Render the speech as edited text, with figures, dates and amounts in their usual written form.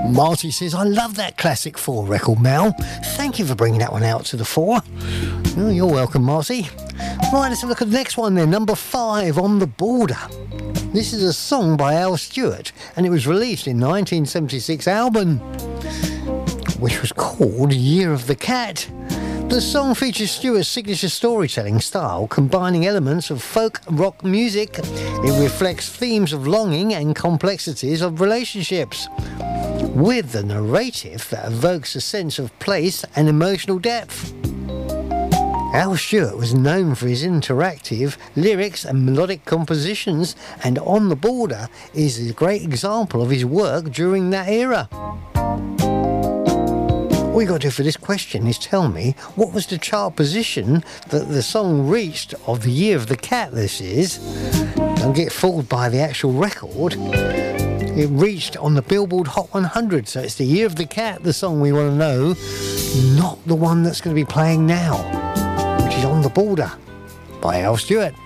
Marty says, I love that Classic 4 record, Mel. Thank you for bringing that one out to the fore. Oh, you're welcome, Marty. Right, let's have a look at the next one then. Number 5, On the Border. This is a song by Al Stewart, and it was released in 1976 album, which was called Year of the Cat. The song features Stewart's signature storytelling style, combining elements of folk rock music. It reflects themes of longing and complexities of relationships, with a narrative that evokes a sense of place and emotional depth. Al Stewart was known for his interactive lyrics and melodic compositions, and On the Border is a great example of his work during that era. All you got to do for this question is tell me what was the chart position that the song reached of the Year of the Cat this is. Don't get fooled by the actual record. It reached on the Billboard Hot 100, so it's the Year of the Cat, the song we want to know, not the one that's going to be playing now, which is On the Border by Al Stewart.